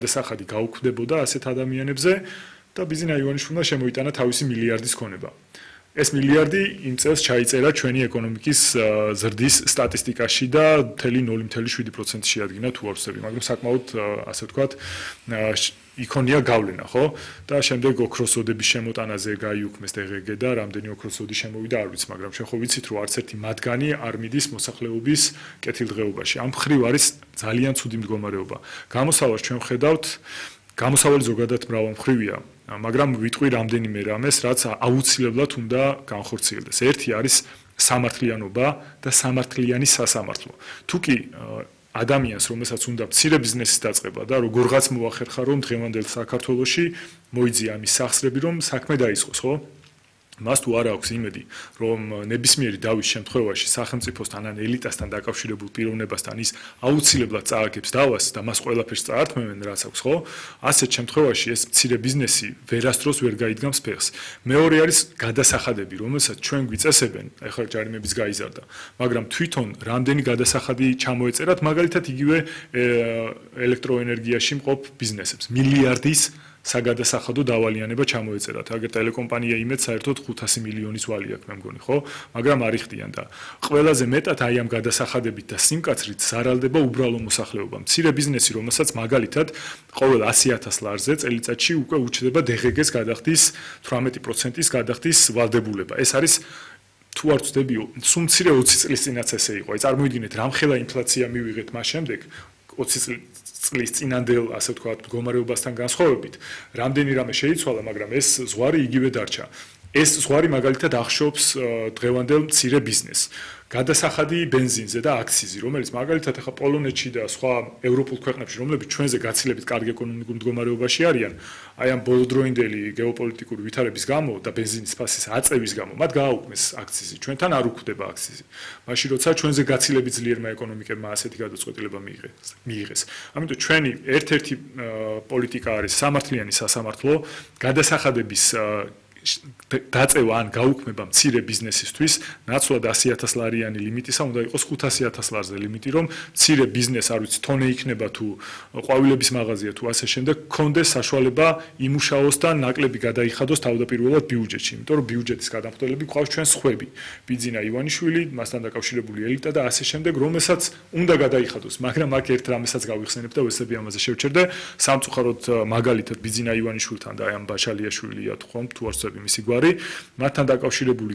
დასახადი გაუქმდებოდა ასეთ ადამიანებზე და ბიზინა ივანიშვილმა შემოიტანა თავისი მილიარდის ქონება. ეს მილიარდი იმ წელს ჩაიწერა ჩვენი ეკონომიკის ზრდის სტატისტიკაში და 0.7% შეადგინა თუ არ ვცდები, მაგრამ საკმაოდ ასე ვთქვათ იქონია გავლენა, ხო? და შემდეგ ოქროს ოდების შემოტანაზე გაიუქმეს DGG და რამდენი ოქროს ოდი შემოვიდა არ ვიცი, მაგრამ შენ ხო ვიცით რომ არც ერთი მათგანი არ მიდის მოსახლეობის კეთილდღეობაში. ამ მხრივ არის ძალიან ცუდი მდგომარეობა. გამოსავალს ჩვენ ვხედავთ, გამოსავალი ზოგადად მრავალმხრივია. მაგრამ ვიტყვი რამდენიმე რამეს, რაც აუცილებლად უნდა განხორციელდეს. ერთი არის სამართლიანობა და სამართლიანი სასამართლო. თუკი ადამიანს, რომელსაც უნდა მცირე ბიზნესის დაწყება და როგორღაც მოახერხა, რომ დღევანდელ საქართველოში მოიძია ამის სახსრები, რომ საქმე დაიწყოს, ხო? მას თუ არ აქვს იმედი, რომ ნებისმიერი დავის შემთხვევაში სახელმწიფოსთან ან ელიტასთან დაკავშირებულ პიროვნებასთან ის აუცილებლად წააგებს დავას და მას ყველაფერს წაართმევენ, რაც აქვს, ხო? ასეთ შემთხვევაში ეს მცირე ბიზნესი ვერასდროს ვერ გაიდგამს ფეხს. მეორე არის გადასახადები, რომელსაც ჩვენ გვიწესებენ, ახლა ჯარიმების გაიზარდა, მაგრამ თვითონ რამდენი გადასახადი ჩამოეწერათ, მაგალითად იგივე ელექტროენერგიაში მყოფ ბიზნესებს, მილიარდის საგადასახადო დავალიანება ჩამოეწერათ. აგერ ტელეკომპანია იმედს საერთოდ 500 მილიონის ვალი აქვს, მე მგონი, ხო? მაგრამ არ იხდიან და ყველაზე მეტად აი ამ გადასახადებით და სიმკაცრით ზარალდება უბრალო მოსახლეობა. მცირე ბიზნესი, რომელსაც მაგალითად ყოველ 100,000 ლარზე წელიწადში უკვე უჩნდება DGG-ს გადახდის 18%-ის გადახდის ვალდებულება. ეს არის თუ არ ვცდები, სულ მცირე 20 წლის წინაც ესე იყო. აი წარმოიდგინეთ, რამხელა ინფლაცია მივიღეთ მას შემდეგ 20 წლის წინანდელ, ასე ვთქვათ, მდგომარეობასთან განსხვავებით, რამდენი რამე შეიცვალა, მაგრამ ეს ზღვარი იგივე დარჩა. ეს ზღვარი მაგალითად ახშობს დღევანდელ მცირე ბიზნესს. გადასახადი ბენზინზე და აქციზი, რომელიც მაგალითად ახლა პოლონეთში და სხვა ევროპულ ქვეყნებში, რომლებიც ჩვენზე გაცილებით კარგ ეკონომიკურ მდგომარეობაში არიან, აი ამ ბოლოდროინდელი გეოპოლიტიკური ვითარების გამო და ბენზინის ფასის აწევის გამო, მათ გააუქმეს აქციზი. ჩვენთან არ უქმდება აქციზი. მაშინ როცა ჩვენზე გაცილებით ძლიერმა ეკონომიკებმა ასეთი გადაწყვეტილება მიიღეს. ამიტომ ჩვენი ერთ-ერთი პოლიტიკა არის სამართლიანი სასამართლო, გადასახადების დაწევა ან გაუქმება მცირე ბიზნესისთვის, ნაცვლად 100,000 ლარიანი ლიმიტისა უნდა იყოს 500,000 ლარზე ლიმიტი, რომ მცირე ბიზნეს, არ ვიცი, თონე იქნება თუ ყვავილების მაღაზია თუ ასე შემდეგ, კონდეს საშუალება იმუშაოს და ნაკლები გადაიხადოს თავდაპირველად ბიუჯეტში, იმიტომ რომ ბიუჯეტის გადამხდელები გვყავს ჩვენ სხვები, ბიძინა ივანიშვილი, მასთან დაკავშირებული ელიტა და ასე შემდეგ, რომელსაც უნდა გადაიხადოს, მაგრამ აქ ერთ რამესაც გავიხსენებ და ვესები ამაზე შევჩერდე, სამწუხაროდ მაგალითად ბიძინა ივანიშვილთან და ამ ბაშალიაშვილია თუ ხომ თუ არ მისი გვარი, მათთან დაკავშირებული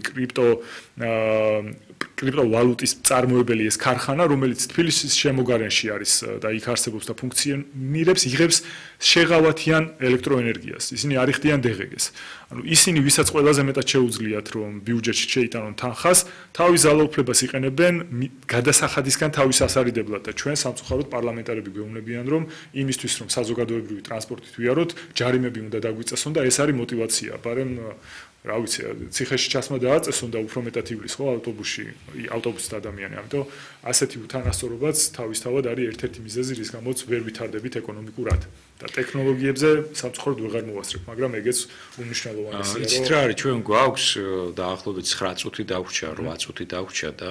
კრიპტოვალუტის წარმოებელი ეს ქარხანა, რომელიც თბილისის შემოგარენში არის და იქ არსებობს და ფუნქციონირებს, იღებს შეღავათიან ელექტროენერგიას. ისინი არ იხდიან DGG-ს. ანუ ისინი, ვისაც ყველაზე მეტად შეუძლიათ, რომ ბიუჯეტში შეიტანონ თანხას, თავის ძალაუფლებას იყენებენ გადასახადისგან თავის ასარიდებლად და ჩვენ სამწუხაროდ პარლამენტარები გვეუბნებიან, რომ იმისთვის, რომ საზოგადოებრივი ტრანსპორტით ვიაროთ, ჯარიმები უნდა დაგვიწესონ და ეს არის мотиваცია. ბარემ რა ვიცი, ციხეში ჩასმა დააწესონ და უფრო მეტად ივლის ხო ავტობუსით ადამიანი. ამიტომ ასეთი უთანასწორობაც თავისთავად არის ერთ-ერთი მიზეზი, რის გამოც ვერ ვითარდებით ეკონომიკურად. და ტექნოლოგიებზე სამწუხაროდ ვეღარ მოვასწრებ, მაგრამ ეგეც უმნიშვნელოვანესია. იცით რა არის, ჩვენ გვაქვს დაახლოებით 9 წუთი დაგვჭა, 8 წუთი დაგვჭა და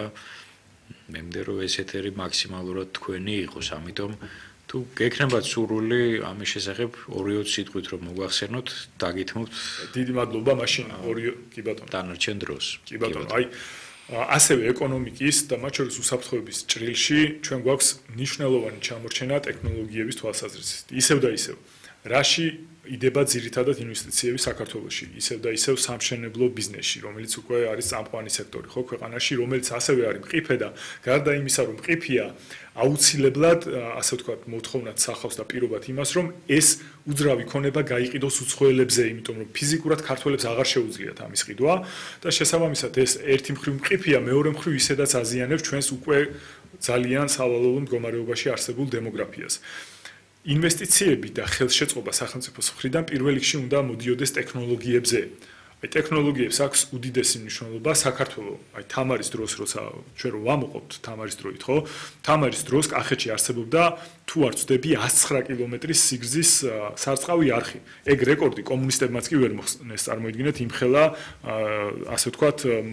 მე მგონი რომ ეს ეთერი მაქსიმალურად თქვენი იყოს, ამიტომ თუ გექნებათ სურვილი ამის შესახებ 2-20 სიტყვით რომ მოგახსენოთ, დაგითმობთ. დიდი მადლობა, მაშინ კი ბატონო. დანარჩენ დროს. კი ბატონო, აი ასევე ეკონომიკის და მათ შორის უსაფრთხოების ჭრილში ჩვენ გვაქვს მნიშვნელოვანი ჩამორჩენა ტექნოლოგიების თვალსაზრისით. ისევ და ისევ. რაში იდება ძირითადად ინვესტიციები საქართველოში, ისევ და ისევ სამშენებლო ბიზნესში, რომელიც უკვე არის წამყვანი სექტორი, ხო, ქვეყანაში, რომელიც ასევე არის მყიფე და გარდა იმისა, რომ მყიფეა, აუცილებლად, ასე ვთქვათ, მოთხოვნად სახავს და პირობად იმას, რომ ეს უძრავი ქონება გაიყიდოს უცხოელებზე, იმიტომ რომ ფიზიკურად ქართველებს აღარ შეუძლიათ ამის ყიდვა და შესაბამისად ეს ერთი მხრივ მყიფეა, მეორე მხრივ ისედაც აზიანებს ჩვენს უკვე ძალიან სავალალო მდგომარეობაში არსებულ დემოგრაფიას. ინვესტიციები და ხელშეწყობა სახელმწიფოს მხრიდან პირველ რიგში უნდა მოდიოდეს ტექნოლოგიებზე. აი ტექნოლოგიებს აქვს უდიდესი მნიშვნელობა საქართველოს. აი თამარის დროს, როცა ჩვენ რომ ვამოყობთ თამარის დროით, ხო? თამარის დროს კახეთში არსებობდა თუ არ ვცდები 109 კილომეტრის სიგრძის სარწყავი არხი. ეგ რეკორდი კომუნისტებმაც კი ვერ მოხსნეს, წარმოიდგინეთ, იმხელა ასე ვთქვათ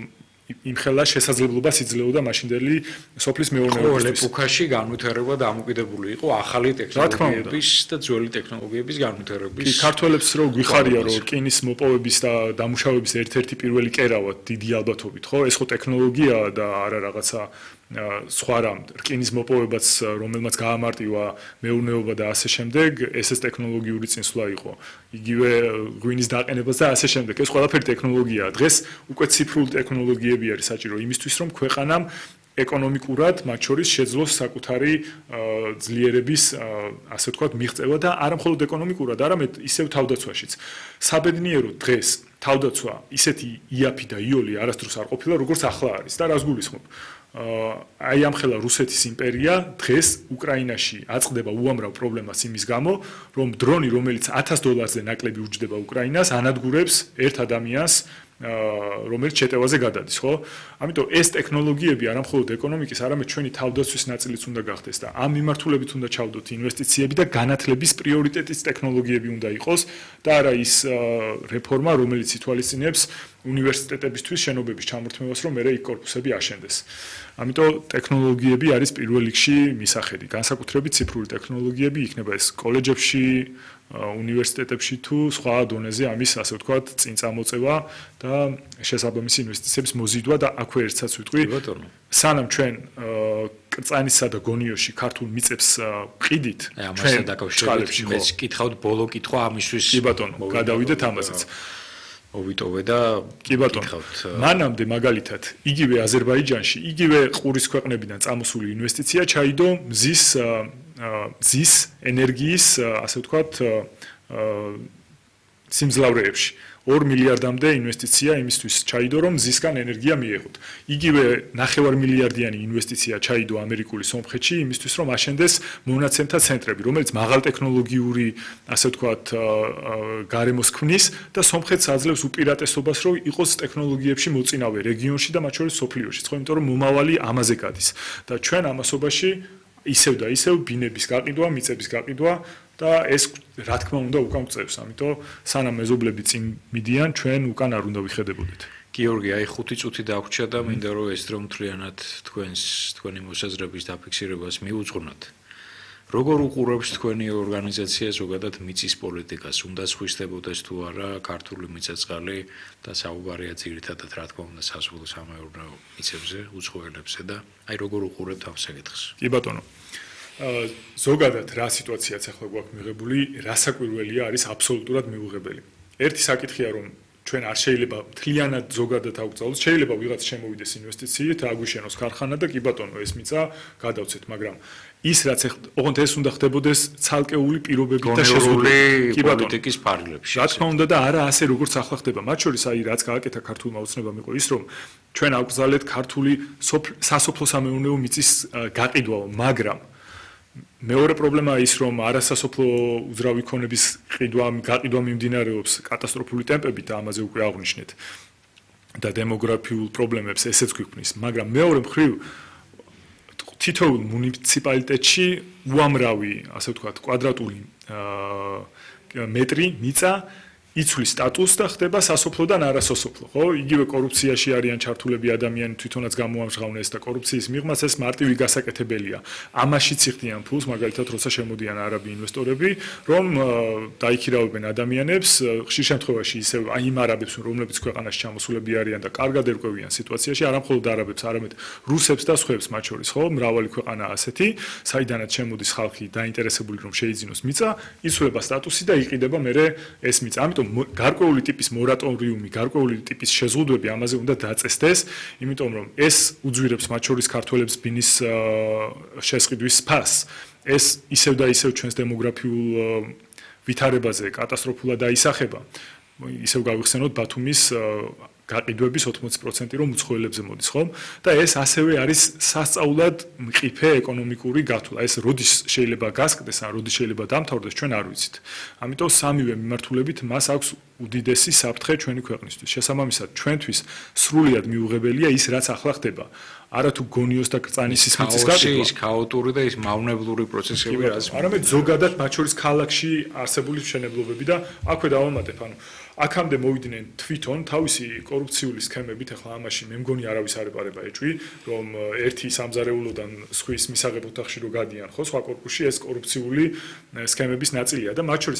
იმხელა შესაძლებლობას იძლეოდა მაშინდელი სოფლის მეურნეობისთვის. ეპოქაში განვითარება დამოკიდებული იყო ახალი ტექნოლოგიების და ძველი ტექნოლოგიების განვითარების. კი, ქართველებს რო გვიხარია რომ რკინის მოპოვების და დამუშავების ერთ-ერთი პირველი კერავა დიდი ალბათობით, ხო? ეს ხო ტექნოლოგიაა და არა რაღაცა სხვა რამ რკინის მოპოვებაც რომელმაც გაამარტივა მეურნეობა და ასე შემდეგ, ესეც ტექნოლოგიური წინსვლა იყო. იგივე ღვინის დაყენებაც და ასე შემდეგ. ეს ყველაფერი ტექნოლოგიაა. დღეს უკვე ციფრული ტექნოლოგიები არის საჭირო იმისთვის, რომ ქვეყანამ ეკონომიკურად მათ შორის შეძლოს საკუთარი ძლიერების ასე ვთქვათ მიღწევა და არა მხოლოდ ეკონომიკურად, არამედ ისევ თავდაცვაშიც. საბედნიეროდ დღეს თავდაცვა ისეთი იაფი და იოლი არასდროს არ ყოფილა, როგორც ახლა არის და რას გულისხმობ? აი ამხელა რუსეთის იმპერია დღეს უკრაინაში აწყდება უამრავ პრობლემას იმის გამო, რომ დრონი, რომელიც $1000-ზე ნაკლები უჯდება უკრაინას, ანადგურებს ერთ ადამიანს, რომელიც შეტევაზე გადადის, ხო? ამიტომ ეს ტექნოლოგიები არა მხოლოდ ეკონომიკის, არამედ ჩვენი თავდაცვის ნაწილიც უნდა გახდეს და ამ მიმართულებით უნდა ჩავდოთ ინვესტიციები და განათლების პრიორიტეტის ტექნოლოგიები უნდა იყოს და არა ის რეფორმა, რომელიც ითვალისწინებს უნივერსიტეტებისთვის შენობების ჩამორთმევას, რომ მერე იქ კორპუსები აშენდეს. ამიტომ ტექნოლოგიები არის პირველ რიგში მისახედი. განსაკუთრებით ციფრული ტექნოლოგიები იქნება ეს კოლეჯებში, უნივერსიტეტებში თუ სხვა დონეზე ამის ასე ვთქვათ წინ წამოწევა და შესაბამისი ინვესტიციების მოზიდვა და აქვე ერთსაც ვიტყვი. სანამ ჩვენ კრწანისა და გონიოში ქართულ მიწებს ვყიდით, ამასთან დაკავშირებით მეც კითხავთ ბოლო კითხვა ამისთვის. კი ბატონო, გადავიდეთ ამაზეც. მოვიტოვე და კი ბატონო. მანამდე მაგალითად იგივე აზერბაიჯანში, იგივე ყურის ქვეყნებიდან წამოსული ინვესტიცია ჩაიდო მზის ენერგიის, ასე ვთქვათ, სიმძლავრეებში. 2 მილიარდამდე ინვესტიცია იმისთვის ჩაიდო, რომ მზისგან ენერგია მიეღოთ. იგივე 9 მილიარდიანი ინვესტიცია ჩაიდო ამერიკული სომხეთში იმისთვის, რომ აშენდეს მონაცემთა ცენტრები, რომელიც მაღალტექნოლოგიური, ასე ვთქვათ, გარემოს ქმნის და სომხეთს აძლევს უპირატესობას, რომ იყოს ტექნოლოგიებში მოწინავე რეგიონში და მათ შორის სოფლიოში, ხო, იმიტომ რომ მომავალი ამაზე გადის. და ჩვენ ამასობაში ისევ და ისევ ბინების გაყიდვა, მიწების გაყიდვა და ეს რა თქმა უნდა უკან წევს. ამიტომ სანამ მეზობლები წინ მიდიან, ჩვენ უკან არ უნდა ვიხედებოდეთ. გიორგი, აი 5 წუთი დაგვჭირდა და მინდა რომ ეს დრო მთლიანად თქვენი მოსაზრების დაფიქსირებას მიუძღვნათ. როგორ უყურებს თქვენი ორგანიზაცია ზოგადად მიწის პოლიტიკას? უნდა სხვისდებოდეს თუ არა ქართული მიწა-წყალი და საუბარია ძირითადად რა თქმა უნდა საზღვაო-სამეურნეო მიწებზე, უცხოელებზე და აი როგორ უყურებთ ამ საკითხს? კი ბატონო. ზოგადად რა სიტუაციაც ახლა გვაქვს მიღებული, რასაკვირველია არის აბსოლუტურად მიუღებელი. ერთი საკითხია რომ ჩვენ არ შეიძლება მთლიანად ზოგადად აგვწავლოს, შეიძლება ვიღაც შემოვიდეს ინვესტიციით, აგვიშენოს ქარხანა და კი ბატონო ეს მიწა გადავცეთ, მაგრამ ის რაც ოღონდ ეს უნდა ხდებოდეს ცალკეული პირობებით და შეზღუდული პოლიტიკის ფარგლებში. რა თქმა უნდა და არა ასე როგორც ახლა ხდება. მათ შორის აი რაც გააკეთა ქართულმა ოცნებამ იყო ის რომ ჩვენ აგვგზავნეთ ქართული სასოფლო-სამეურნეო მიწის გაყიდვა, მაგრამ მეორე პრობლემაა ის, რომ არასასოფლო უძრავი ქონების გაყიდვა მიმდინარეობს კატასტროფული ტემპებით და ამაზე უკვე აღვნიშნეთ და დემოგრაფიულ პრობლემებს ესეც გვიქმნის, მაგრამ მეორე მხრივ თითოეულ მუნიციპალიტეტში უამრავი, ასე ვთქვათ, კვადრატული მეტრი მიწა იცვლის სტატუსს და ხდება სასოფლოდან არასასოფლო, ხო? იგივე კორუფციაში არიან ჩართულები ადამიანები, თვითონაც გამოამჟღავნეს და კორუფციის მიღმაც ეს მარტივი გასაკეთებელია. ამაშიც იხდიან ფულს, მაგალითად, როცა შემოდიან არაბი ინვესტორები, რომ დაიქირავებენ ადამიანებს, ხშირ შემთხვევაში ისევ აი იმ არაბებს, რომლებიც ქვეყანაში ჩამოსულები არიან და კარგად ერკვევიან სიტუაციაში, არა მხოლოდ არაბებს, არამედ რუსებს და სხვებს მათ შორის, ხო? მრავალი ქვეყანა ასეთი, საიდანაც შემოდის ხალხი დაინტერესებული რომ შეიძინოს მიწა, იცვლება სტატუსი და იყიდება მერე ეს მიწა. ამიტომ გარკვეული ტიპის მორატორიუმი, გარკვეული ტიპის შეზღუდვები ამაზე უნდა დაწესდეს, იმიტომ რომ ეს უძვირებს მათ შორის ქართველებს ბინის შესყიდვის ფასს. ეს ისევ და ისევ ჩვენს დემოგრაფიულ ვითარებაზე კატასტროფულად აისახება. ისევ გავიხსენოთ ბათუმის გაყიდვების 80% რომ უცხოელებზე მოდის, ხო? და ეს ასევე არის სასწაულად მყიფე ეკონომიკური გათვლა. ეს როდის შეიძლება გასკდეს, ან როდის შეიძლება დამთავრდეს, ჩვენ არ ვიცით. ამიტომ სამივე მიმართულებით მას აქვს უდიდესი საფრთხე ჩვენი ქვეყნისთვის. შესაბამისად, ჩვენთვის სრულიად მიუღებელია ის, რაც ახლა ხდება. არა თუ გონიოს და კრწანისის მიწის გაყიდვა, ის ქაოტური და ის მავნებლური პროცესები რაც არამედ ზოგადად მათ შორის ქალაქში არსებული მშენებლობები და აქვე დავამატებ, ანუ აქამდე მოვიდნენ თვითონ თავისი კორუფციული სქემებით ახლა ამაში მე მგონი არავის არ ეპარება ეჭვი, რომ ერთი სამზარეულოდან სხვის მისაღებ ოთახში რო გადიან, ხო, სხვა კორპუსში ეს კორუფციული სქემების ნაწილია და მათ შორის